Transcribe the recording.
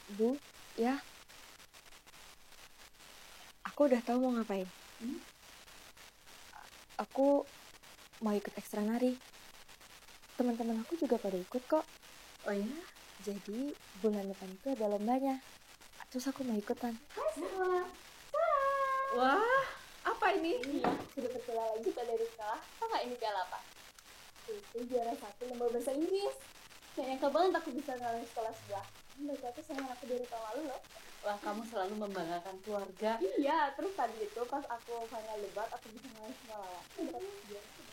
Bu, ya, aku udah tahu mau ngapain. Aku mau ikut ekstra nari. Teman-teman aku juga pada ikut kok. Oh ya? Jadi bulan depan itu ada lombanya. Terus aku mau ikutan. Hai semua. Wah, apa ini? Iya, sudah berkenalan lagi kita dari sekolah. Tahu nggak ini piala apa? Itu juara 1 lomba bahasa Inggris. Gak nyangka banget aku bisa ngalahin sekolah sebelah. Mereka tuh sayang aku dari tahun lalu loh. Wah, kamu selalu membanggakan keluarga. Iya, terus tadi itu pas aku final debat aku bisa ngalahin semua lawan.